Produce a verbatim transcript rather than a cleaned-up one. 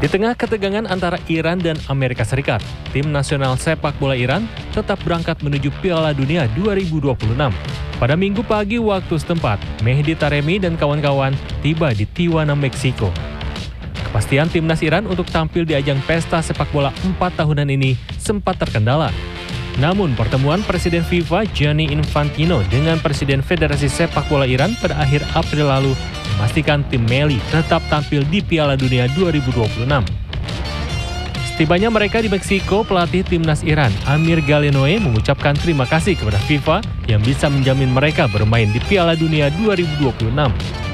Di tengah ketegangan antara Iran dan Amerika Serikat, tim nasional sepak bola Iran tetap berangkat menuju Piala Dunia dua ribu dua puluh enam. Pada Minggu pagi waktu setempat, Mehdi Taremi dan kawan-kawan tiba di Tijuana, Meksiko. Kepastian timnas Iran untuk tampil di ajang pesta sepak bola empat tahunan ini sempat terkendala. Namun pertemuan Presiden FIFA Gianni Infantino dengan Presiden Federasi Sepak Bola Iran pada akhir April lalu memastikan tim Meli tetap tampil di Piala Dunia dua ribu dua puluh enam. Setibanya mereka di Meksiko, pelatih timnas Iran Amir Galenoe mengucapkan terima kasih kepada FIFA yang bisa menjamin mereka bermain di Piala Dunia dua ribu dua puluh enam.